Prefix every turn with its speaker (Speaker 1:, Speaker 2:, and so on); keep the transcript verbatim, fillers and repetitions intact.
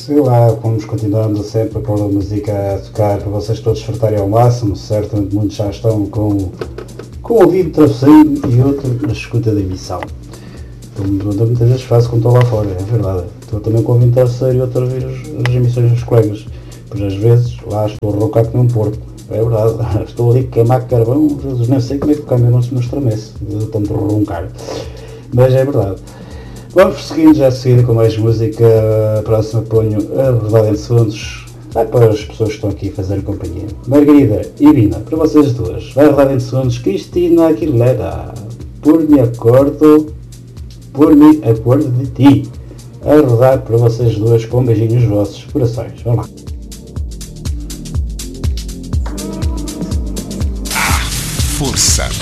Speaker 1: sei lá, vamos continuando sempre com a música a tocar para vocês todos desfrutarem ao máximo. Certamente muitos já estão com, com o ouvido travesseiro e outro na escuta da emissão. Como muitas vezes faço quando estou lá fora, é verdade. Estou também com o ouvido travesseiro e outro a ouvir as, as emissões dos colegas. Pois às vezes lá estou a roncar como um porco. É verdade, estou ali a queimar carvão, às vezes nem sei como é que o câmbio não se me estremece, de tanto roncar. Mas é verdade. Vamos prosseguindo já de seguida com mais música. A próxima ponho a Verdade em Segundos. Vai para as pessoas que estão aqui a fazer companhia. Margarida e Bina, para vocês duas. Vai a Verdade em Segundos. Cristina Aguilera. Por me acordo, por me acordo de ti. A rodar para vocês duas com beijinhos nos vossos corações. Vamos lá.
Speaker 2: Força